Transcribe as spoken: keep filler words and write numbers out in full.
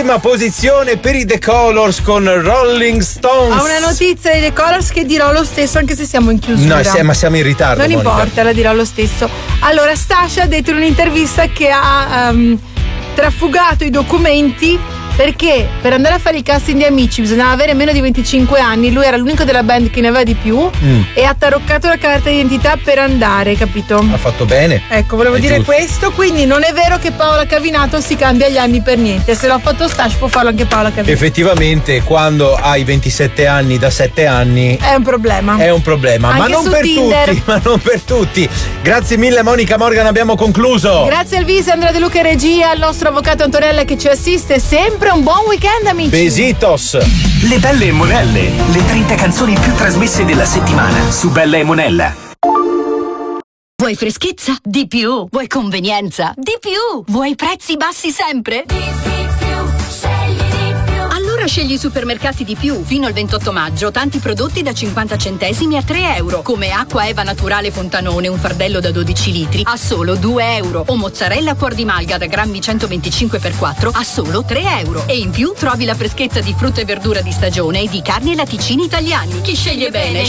prima posizione per i The Colors con Rolling Stones. Ho una notizia dei The Colors che dirò lo stesso anche se siamo in chiusura. No, se, ma siamo in ritardo. Non Monica. importa, la dirò lo stesso. Allora, Stasha ha detto in un'intervista che ha um, trafugato i documenti perché per andare a fare il casting di Amici bisognava avere meno di venticinque anni. Lui era l'unico della band che ne aveva di più mm. e ha taroccato la carta d'identità per andare, capito? Ha fatto bene. Ecco, volevo È dire giusto. questo. Quindi non è vero che Paola Cavinato si cambia gli anni per niente. Se l'ha fatto Stasha può farlo anche Paola Cavinato. Effettivamente quando hai ventisette anni da sette anni è un problema. È un problema, anche ma non per Tinder. tutti, ma non per tutti. Grazie mille Monica Morgan, abbiamo concluso. Grazie al vice Andrea De Luca e regia, al nostro avvocato Antonella che ci assiste. Sempre un buon weekend, amici. Besitos. Le belle e monelle, le trenta canzoni più trasmesse della settimana su Bella e Monella. Vuoi freschezza? Di più. Vuoi convenienza? Di più. Vuoi prezzi bassi sempre? Di, di più. Scegli di più. Allora scegli i supermercati Di più. Fino al ventotto maggio, tanti prodotti da cinquanta centesimi a tre euro. Come acqua Eva Naturale Fontanone, un fardello da dodici litri, a solo due euro. O mozzarella cuor di malga da grammi centoventicinque per quattro a solo tre euro. E in più trovi la freschezza di frutta e verdura di stagione e di carni e latticini italiani. Chi sceglie bene